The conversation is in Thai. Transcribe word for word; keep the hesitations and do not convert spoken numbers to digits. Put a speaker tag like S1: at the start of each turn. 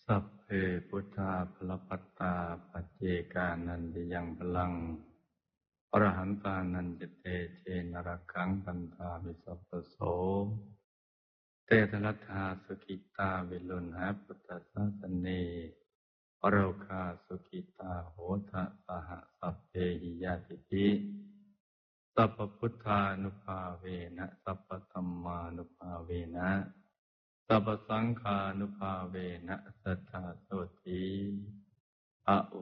S1: สัพเพพุทธาภลปัตตาปัจเจกานันติยังพลังอรหันตานันจเตเชนรคังปันธามิสัพพโสเตทรัตถาสุขิตาวิลุณหะพุทธศาสเนอโรคาสุขิตาโหทะสหสัพเพหิยาติภิสัพพพุทธานุภาเวนะสัพพธัมมานุภาเวนะสัพพสังฆานุภาเวนะสัทธาโสติอะ